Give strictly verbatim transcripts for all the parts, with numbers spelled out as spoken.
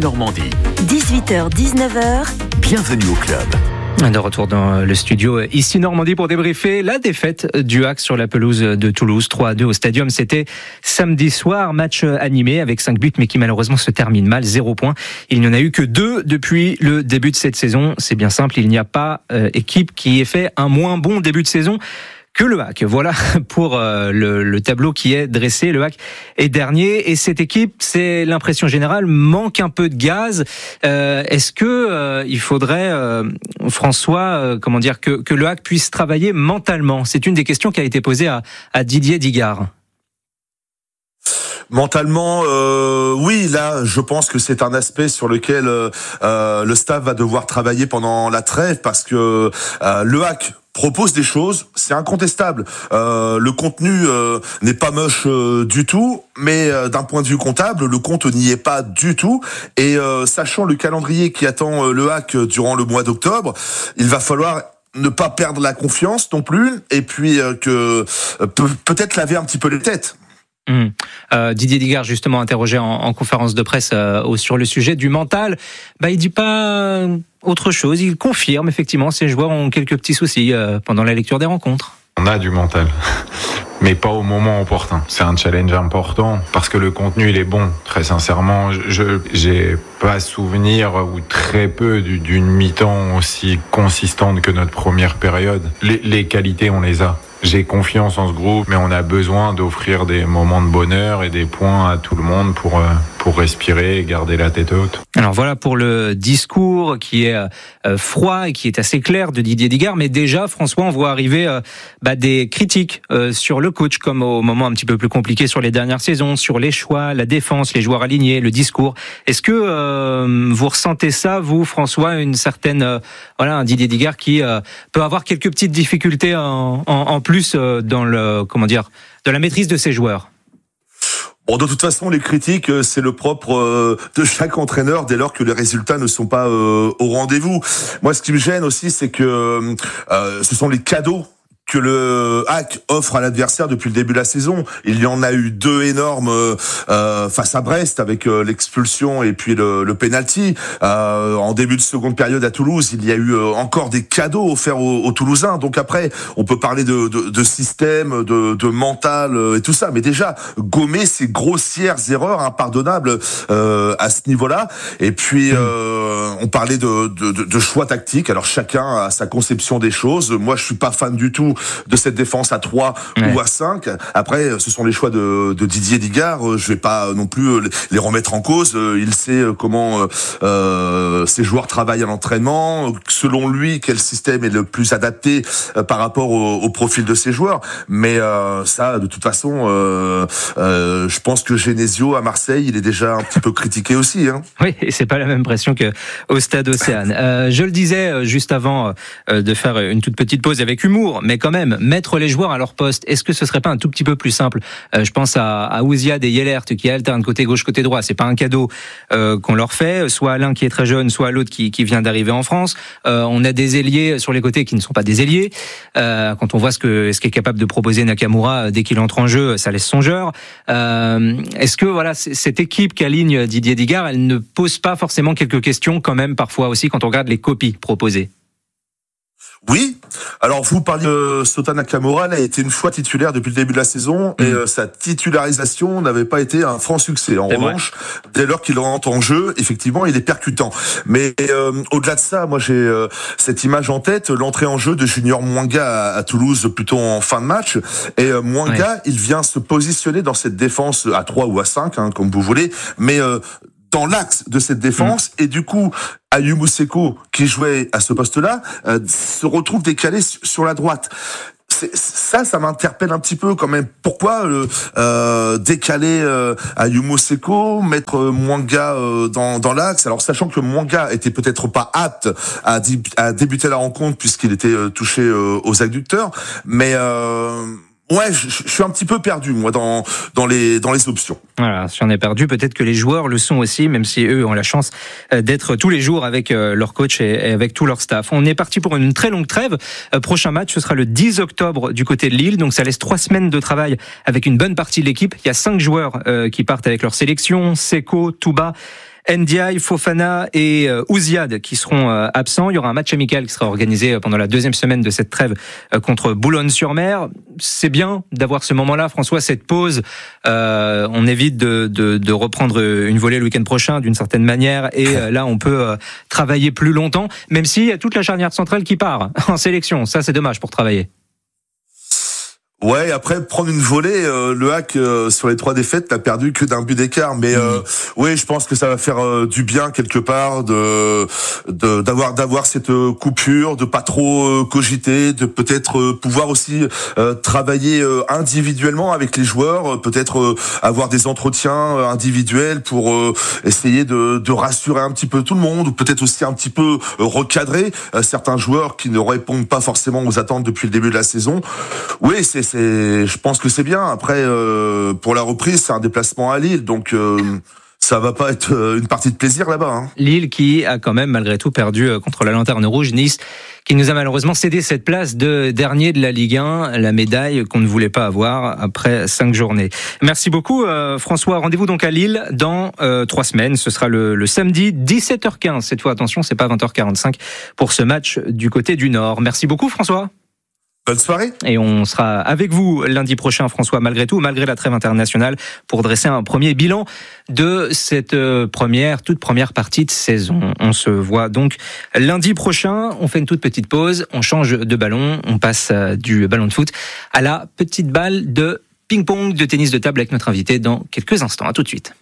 Normandie. dix-huit heures dix-neuf heures. Bienvenue au club. De retour dans le studio ici Normandie pour débriefer la défaite du H A C sur la pelouse de Toulouse trois à deux au Stadium. C'était samedi soir, match animé avec cinq buts mais qui malheureusement se termine mal, zéro point. Il n'y en a eu que deux depuis le début de cette saison. C'est bien simple, il n'y a pas euh, équipe qui ait fait un moins bon début de saison que le H A C. Voilà pour euh, le, le tableau qui est dressé. Le H A C est dernier et cette équipe, c'est l'impression générale, manque un peu de gaz. Euh, est-ce que euh, il faudrait, euh, François, euh, comment dire, que, que le H A C puisse travailler mentalement ? C'est une des questions qui a été posée à, à Didier Digard. Mentalement, euh, oui, là, je pense que c'est un aspect sur lequel euh, le staff va devoir travailler pendant la trêve parce que euh, le H A C propose des choses, c'est incontestable. Euh, le contenu euh, n'est pas moche euh, du tout, mais euh, d'un point de vue comptable, le compte n'y est pas du tout. Et euh, sachant le calendrier qui attend euh, le H A C durant le mois d'octobre, il va falloir ne pas perdre la confiance non plus, et puis euh, que euh, peut- peut-être laver un petit peu les têtes. Mmh. Euh, Didier Digard, justement interrogé en, en conférence de presse euh, sur le sujet du mental, bah il dit pas autre chose. Il confirme effectivement ces joueurs ont quelques petits soucis euh, pendant la lecture des rencontres. On a du mental, mais pas au moment opportun. C'est un challenge important parce que le contenu il est bon. Très sincèrement, je j'ai pas souvenir ou très peu d'une mi-temps aussi consistante que notre première période. Les, les qualités, on les a. J'ai confiance en ce groupe, mais on a besoin d'offrir des moments de bonheur et des points à tout le monde pour, pour respirer et garder la tête haute. Alors voilà pour le discours qui est euh, froid et qui est assez clair de Didier Digard, mais déjà François, on voit arriver euh, bah, des critiques euh, sur le coach, comme au moment un petit peu plus compliqué sur les dernières saisons, sur les choix, la défense, les joueurs alignés, le discours. Est-ce que euh, vous ressentez ça, vous François, une certaine, euh, voilà, un Didier Digard qui euh, peut avoir quelques petites difficultés en, en, en plus euh, dans le, comment dire, de la maîtrise de ses joueurs? Bon, de toute façon, les critiques, c'est le propre euh, de chaque entraîneur dès lors que les résultats ne sont pas euh, au rendez-vous. Moi, ce qui me gêne aussi, c'est que euh, ce sont les cadeaux que le H A C offre à l'adversaire depuis le début de la saison. Il y en a eu deux énormes euh, face à Brest avec euh, l'expulsion et puis le, le penalty. Euh, en début de seconde période à Toulouse, il y a eu euh, encore des cadeaux offerts aux, aux Toulousains. Donc après, on peut parler de, de, de système, de, de mental euh, et tout ça. Mais déjà, gommer ces grossières erreurs impardonnables euh, à ce niveau-là. Et puis, euh, on parlait de, de, de choix tactiques. Alors chacun a sa conception des choses. Moi, je suis pas fan du tout de cette défense à trois ouais. ou à cinq. Après, ce sont les choix de, de Didier Digard. Je vais pas non plus les remettre en cause. Il sait comment euh, ses joueurs travaillent à l'entraînement. Selon lui, quel système est le plus adapté par rapport au, au profil de ses joueurs. Mais euh, ça, de toute façon, euh, euh, je pense que Genesio à Marseille, il est déjà un petit peu critiqué aussi. Hein. Oui, et c'est pas la même pression que au Stade Océane. Euh, je le disais juste avant euh, de faire une toute petite pause avec humour, mais quand même, mettre les joueurs à leur poste, est-ce que ce serait pas un tout petit peu plus simple ? euh, Je pense à, à Ouziad et Yelert qui alternent côté gauche, côté droit. C'est pas un cadeau euh, qu'on leur fait. Soit l'un qui est très jeune, soit l'autre qui, qui vient d'arriver en France. Euh, on a des ailiers sur les côtés qui ne sont pas des ailiers. Euh, quand on voit ce que ce qu'est capable de proposer Nakamura dès qu'il entre en jeu, ça laisse songeur. Euh, est-ce que voilà, cette équipe qu'aligne Didier Digard, elle ne pose pas forcément quelques questions quand même parfois aussi quand on regarde les copies proposées ? Oui. Alors, vous parliez de Sota Nakamura, il a été une fois titulaire depuis le début de la saison, mmh. et euh, sa titularisation n'avait pas été un franc succès. En c'est revanche, vrai. Dès lors qu'il rentre en jeu, effectivement, il est percutant. Mais euh, au-delà de ça, moi j'ai euh, cette image en tête, l'entrée en jeu de Junior Mwanga à, à Toulouse, plutôt en fin de match. Et euh, Mwanga, ouais. il vient se positionner dans cette défense à trois ou à cinq, hein, comme vous voulez, mais euh, dans l'axe de cette défense, mmh. et du coup, Ayumu Seko, qui jouait à ce poste-là, euh, se retrouve décalé sur la droite. C'est, ça, ça m'interpelle un petit peu quand même. Pourquoi euh, euh, décaler euh, Ayumu Seko, mettre euh, Mwanga euh, dans, dans l'axe ? Alors, sachant que Mwanga était peut-être pas apte à, di- à débuter la rencontre puisqu'il était euh, touché euh, aux adducteurs, mais... Euh, Ouais, je, je suis un petit peu perdu, moi, dans, dans, les, dans les options. Voilà, si on est perdu, peut-être que les joueurs le sont aussi, même si eux ont la chance d'être tous les jours avec leur coach et avec tout leur staff. On est parti pour une très longue trêve. Prochain match, ce sera le dix octobre du côté de Lille, donc ça laisse trois semaines de travail avec une bonne partie de l'équipe. Il y a cinq joueurs qui partent avec leur sélection, Seko, Touba, Ndiaye, Fofana et euh, Ouziad qui seront euh, absents. Il y aura un match amical qui sera organisé pendant la deuxième semaine de cette trêve euh, contre Boulogne-sur-Mer. C'est bien d'avoir ce moment-là, François, cette pause. Euh, on évite de, de, de reprendre une volée le week-end prochain d'une certaine manière et euh, là on peut euh, travailler plus longtemps, même s'il y a toute la charnière centrale qui part en sélection. Ça c'est dommage pour travailler. Ouais, après prendre une volée, euh, le Hack euh, sur les trois défaites n'a perdu que d'un but d'écart, mais euh, oui, je pense que ça va faire euh, du bien quelque part de, de d'avoir d'avoir cette euh, coupure, de pas trop euh, cogiter, de peut-être euh, pouvoir aussi euh, travailler euh, individuellement avec les joueurs, euh, peut-être euh, avoir des entretiens euh, individuels pour euh, essayer de, de rassurer un petit peu tout le monde, ou peut-être aussi un petit peu euh, recadrer euh, certains joueurs qui ne répondent pas forcément aux attentes depuis le début de la saison. Oui, c'est C'est, je pense que c'est bien. Après, euh, pour la reprise, c'est un déplacement à Lille, donc euh, ça va pas être une partie de plaisir là-bas. Hein. Lille qui a quand même malgré tout perdu contre la Lanterne Rouge. Nice qui nous a malheureusement cédé cette place de dernier de la Ligue un, la médaille qu'on ne voulait pas avoir après cinq journées. Merci beaucoup euh, François. Rendez-vous donc à Lille dans euh, trois semaines. Ce sera le, le samedi dix-sept heures quinze. Cette fois, attention, c'est pas vingt heures quarante-cinq pour ce match du côté du Nord. Merci beaucoup François. Bonne soirée. Et on sera avec vous lundi prochain, François, malgré tout, malgré la trêve internationale, pour dresser un premier bilan de cette première, toute première partie de saison. On se voit donc lundi prochain. On fait une toute petite pause. On change de ballon. On passe du ballon de foot à la petite balle de ping-pong, de tennis de table avec notre invité dans quelques instants. À tout de suite.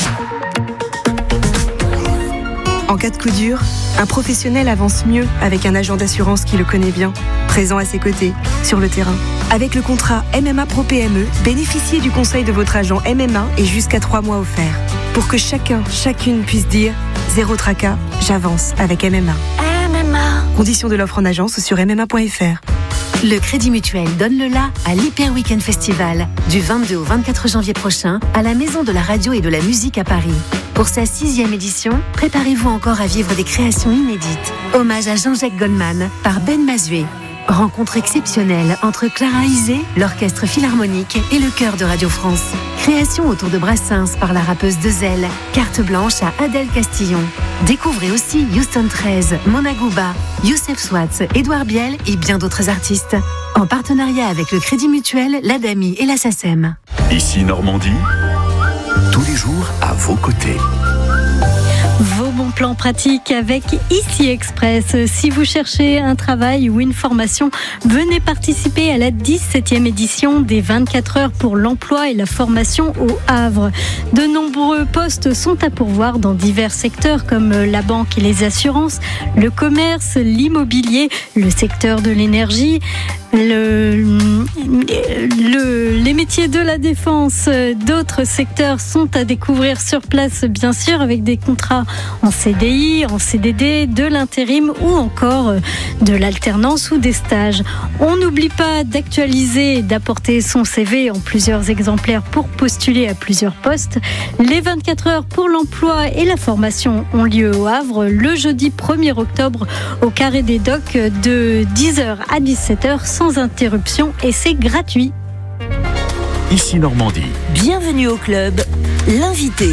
En cas de coup dur, un professionnel avance mieux avec un agent d'assurance qui le connaît bien, présent à ses côtés, sur le terrain. Avec le contrat M M A Pro P M E, bénéficiez du conseil de votre agent M M A et jusqu'à trois mois offerts. Pour que chacun, chacune puisse dire « Zéro tracas, j'avance avec M M A ». M M A. Conditions de l'offre en agence ou sur m m a point f r. Le Crédit Mutuel donne le la à l'Hyper Weekend Festival du vingt-deux au vingt-quatre janvier prochain à la Maison de la Radio et de la Musique à Paris. Pour sa sixième édition, préparez-vous encore à vivre des créations inédites. Hommage à Jean-Jacques Goldman par Ben Mazué. Rencontre exceptionnelle entre Clara Isé, l'Orchestre Philharmonique et le Chœur de Radio France. Création autour de Brassens par la rappeuse Dezel. Carte blanche à Adèle Castillon. Découvrez aussi Houston treize, Mona Gouba, Youssef Swatz, Édouard Biel et bien d'autres artistes. En partenariat avec le Crédit Mutuel, l'Adami et la SACEM. Ici Normandie, tous les jours à vos côtés. Vos bons plans pratiques avec Ici Express. Si vous cherchez un travail ou une formation, venez participer à la dix-septième édition des vingt-quatre heures pour l'emploi et la formation au Havre. De nombreux postes sont à pourvoir dans divers secteurs comme la banque et les assurances, le commerce, l'immobilier, le secteur de l'énergie, le, le, les métiers de la défense. D'autres secteurs sont à découvrir sur place, bien sûr, avec des contrats en C D I, en C D D, de l'intérim ou encore de l'alternance ou des stages. On n'oublie pas d'actualiser et d'apporter son C V en plusieurs exemplaires pour postuler à plusieurs postes. Les vingt-quatre heures pour l'emploi et la formation ont lieu au Havre le jeudi premier octobre au Carré des Docks de dix heures à dix-sept heures sans interruption et c'est gratuit. Ici Normandie. Bienvenue au club, l'invité.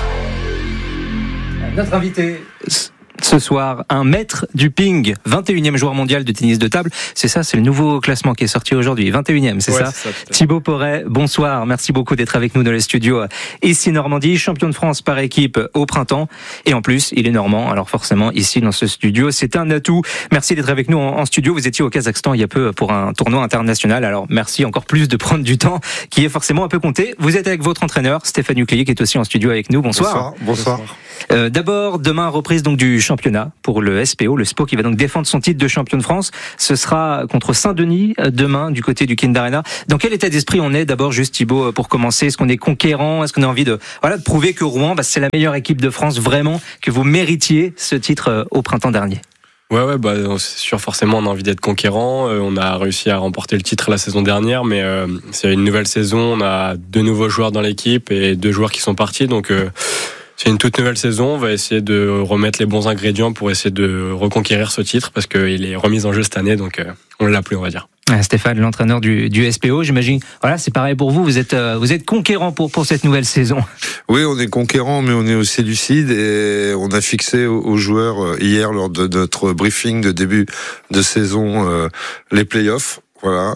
Notre invité ce soir, un maître du ping, vingt et unième joueur mondial de tennis de table. C'est ça, c'est le nouveau classement qui est sorti aujourd'hui, vingt et unième, c'est ouais, ça, ça Thibaut Porret, bonsoir, merci beaucoup d'être avec nous dans les studios ici Normandie, champion de France par équipe au printemps, et en plus, il est normand, alors forcément, ici dans ce studio, c'est un atout. Merci d'être avec nous en, en studio, vous étiez au Kazakhstan il y a peu pour un tournoi international, alors merci encore plus de prendre du temps, qui est forcément un peu compté. Vous êtes avec votre entraîneur, Stéphane Uclier, qui est aussi en studio avec nous, bonsoir. Bonsoir. Bonsoir. Euh, d'abord, demain, reprise donc du championnat pour le S P O, le S P O qui va donc défendre son titre de champion de France. Ce sera contre Saint-Denis demain du côté du Kind Arena. Dans quel état d'esprit on est d'abord, juste Thibaut, pour commencer? Est-ce qu'on est conquérant? Est-ce qu'on a envie de, voilà, de prouver que Rouen, bah, c'est la meilleure équipe de France, vraiment, que vous méritiez ce titre au printemps dernier? Ouais, ouais, bah, c'est sûr, forcément, on a envie d'être conquérant. Euh, on a réussi à remporter le titre la saison dernière, mais euh, c'est une nouvelle saison. On a deux nouveaux joueurs dans l'équipe et deux joueurs qui sont partis, donc euh, c'est une toute nouvelle saison. On va essayer de remettre les bons ingrédients pour essayer de reconquérir ce titre parce qu'il est remis en jeu cette année, donc euh, on l'a plus, on va dire. Stéphane, l'entraîneur du, du S P O, j'imagine. Voilà, c'est pareil pour vous. Vous êtes, euh, vous êtes conquérant pour pour cette nouvelle saison. Oui, on est conquérant, mais on est aussi lucide et on a fixé aux, aux joueurs hier lors de notre briefing de début de saison euh, les playoffs. Voilà.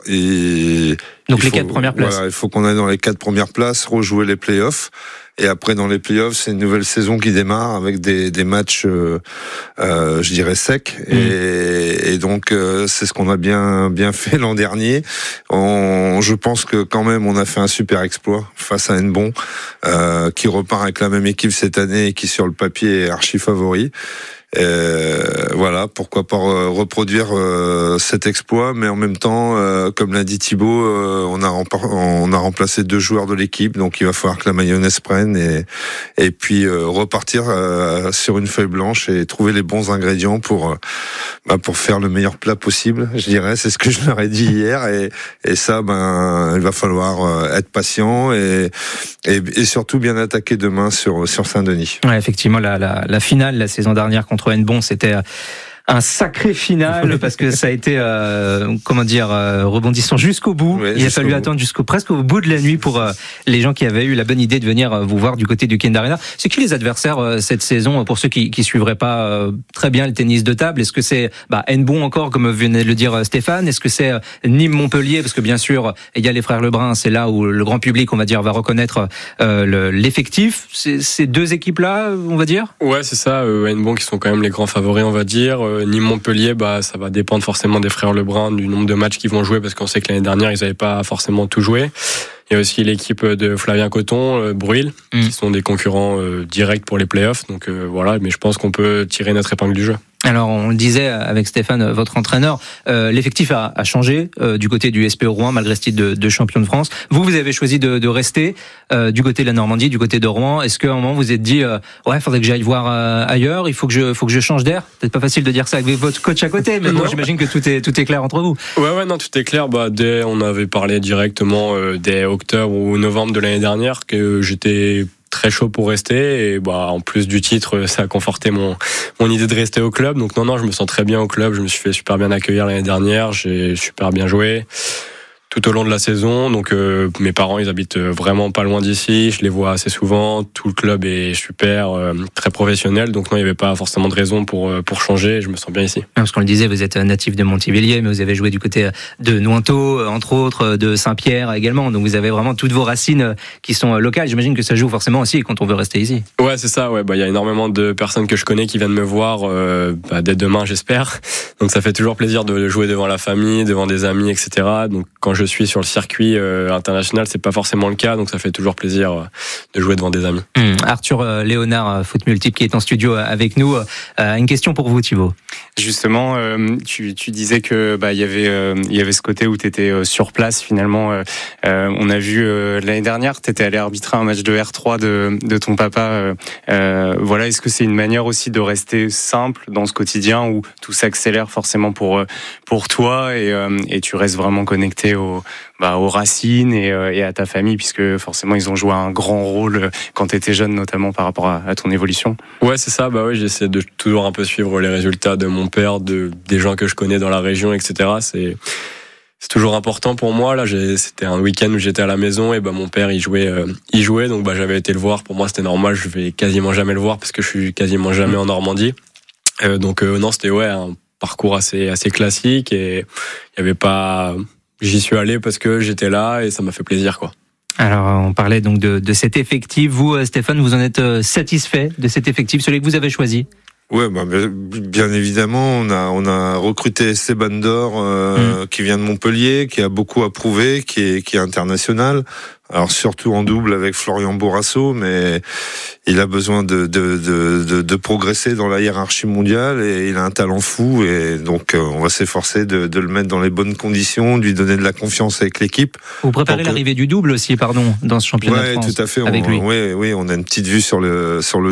Et donc les faut, quatre premières places. Voilà, il faut qu'on aille dans les quatre premières places, rejouer les playoffs. Et après, dans les playoffs, c'est une nouvelle saison qui démarre avec des, des matchs, euh, euh, je dirais, secs. Mmh. Et, et donc, euh, c'est ce qu'on a bien bien fait l'an dernier. On, je pense que quand même, on a fait un super exploit face à Hennebont, euh, qui repart avec la même équipe cette année et qui, sur le papier, est archi favori. Euh, voilà, pourquoi pas reproduire euh, cet exploit, mais en même temps, euh, comme l'a dit Thibaut, euh, on a rempar- on a remplacé deux joueurs de l'équipe, donc il va falloir que la mayonnaise prenne et et puis euh, repartir euh, sur une feuille blanche et trouver les bons ingrédients pour euh, bah, pour faire le meilleur plat possible. Je dirais, c'est ce que je leur ai dit hier, et et ça, ben, il va falloir euh, être patient et, et et surtout bien attaquer demain sur sur Saint-Denis. Ouais, effectivement, la la, la finale la saison dernière contre Hennebont, c'était un sacré final parce que ça a été euh, comment dire euh, rebondissant jusqu'au bout. Ouais, il a fallu attendre jusqu'au presque au bout de la nuit pour euh, les gens qui avaient eu la bonne idée de venir euh, vous voir du côté du Kind Arena. C'est qui les adversaires euh, cette saison pour ceux qui qui suivraient pas euh, très bien le tennis de table? Est-ce que c'est bah Hennebont encore comme venait de le dire Stéphane? Est-ce que c'est euh, Nîmes Montpellier, parce que bien sûr il y a les frères Lebrun, c'est là où le grand public on va dire va reconnaître euh, le, l'effectif. C'est ces deux équipes là, on va dire. Ouais, c'est ça. Euh, Hennebont qui sont quand même les grands favoris, on va dire. Euh, Nîmes-Montpellier, bah, ça va dépendre forcément des frères Lebrun, du nombre de matchs qu'ils vont jouer, parce qu'on sait que l'année dernière, ils n'avaient pas forcément tout joué. Il y a aussi l'équipe de Flavien Coton, euh, Bruil, mmh. qui sont des concurrents euh, directs pour les playoffs. Donc euh, voilà, mais je pense qu'on peut tirer notre épingle du jeu. Alors, on le disait avec Stéphane, votre entraîneur, euh, l'effectif a, a changé euh, du côté du S P O Rouen, malgré ce titre de, de champion de France. Vous, vous avez choisi de, de rester euh, du côté de la Normandie, du côté de Rouen. Est-ce qu'à un moment, vous vous êtes dit, euh, ouais, il faudrait que j'aille voir euh, ailleurs, il faut que je, faut que je change d'air? Peut-être pas facile de dire ça avec votre coach à côté, mais bon, j'imagine que tout est, tout est clair entre vous. Ouais, ouais, non, tout est clair. Bah, dès, on avait parlé directement euh, dès octobre ou novembre de l'année dernière que j'étais très chaud pour rester, et bah en plus du titre, ça a conforté mon mon idée de rester au club. Donc non non, je me sens très bien au club, je me suis fait super bien accueillir l'année dernière, j'ai super bien joué tout au long de la saison. Donc euh, mes parents, ils habitent vraiment pas loin d'ici, je les vois assez souvent, tout le club est super, euh, très professionnel, donc non, il n'y avait pas forcément de raison pour pour changer, je me sens bien ici. Parce qu'on le disait, vous êtes natif de Montivilliers, mais vous avez joué du côté de Nointot, entre autres, de Saint-Pierre également, donc vous avez vraiment toutes vos racines qui sont locales. J'imagine que ça joue forcément aussi quand on veut rester ici. Ouais, c'est ça, ouais, bah il y a énormément de personnes que je connais qui viennent me voir euh, bah, dès demain, j'espère. Donc ça fait toujours plaisir de jouer devant la famille, devant des amis, et cetera. Donc quand je suis sur le circuit euh, international, c'est pas forcément le cas, donc ça fait toujours plaisir euh, de jouer devant des amis. Mmh. Arthur euh, Léonard, foot multiple, qui est en studio avec nous. Euh, une question pour vous, Thibaut. Justement, euh, tu, tu disais que bah il y avait euh, il y avait ce côté où tu étais euh, sur place finalement. Euh, euh, on a vu euh, l'année dernière, tu étais allé arbitrer un match de R trois de de ton papa. Euh, euh, voilà, est-ce que c'est une manière aussi de rester simple dans ce quotidien où tout s'accélère forcément pour pour toi et euh, et tu restes vraiment connecté au bah, aux racines et, euh, et à ta famille, puisque forcément ils ont joué un grand rôle quand tu étais jeune, notamment par rapport à, à ton évolution. Ouais, c'est ça. Bah ouais, j'essaie de toujours un peu suivre les résultats de mon père, de des gens que je connais dans la région, et cetera. C'est c'est toujours important pour moi. Là, j'ai, c'était un week-end où j'étais à la maison et bah mon père il jouait, euh, il jouait, donc bah j'avais été le voir. Pour moi, c'était normal. Je vais quasiment jamais le voir parce que je suis quasiment jamais en Normandie. Euh, donc euh, non, c'était ouais un parcours assez assez classique et il y avait pas. J'y suis allé parce que j'étais là et ça m'a fait plaisir, quoi. Alors, on parlait donc de, de cet effectif. Vous, Stéphane, vous en êtes satisfait de cet effectif, celui que vous avez choisi? Ouais, bah, bien évidemment, on a on a recruté Esteban Dor, euh, mmh. qui vient de Montpellier, qui a beaucoup à prouver, qui est qui est international. Alors surtout en double avec Florian Bourrasso, mais il a besoin de de de de, de progresser dans la hiérarchie mondiale et il a un talent fou et donc on va s'efforcer de de le mettre dans les bonnes conditions, de lui donner de la confiance avec l'équipe. Vous préparez que... l'arrivée du double aussi, pardon, dans ce championnat ouais, de France. Ouais, tout à fait. Avec on, lui. Oui, oui, on a une petite vue sur le sur le